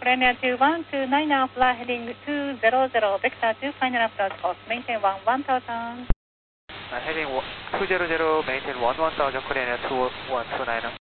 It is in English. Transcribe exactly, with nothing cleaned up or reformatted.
Korean Air two one two nine now, fly heading two zero zero, vector two final approach course, maintain one one thousand. Uh, heading two zero zero, maintain one one thousand, Korean Air two one two nine.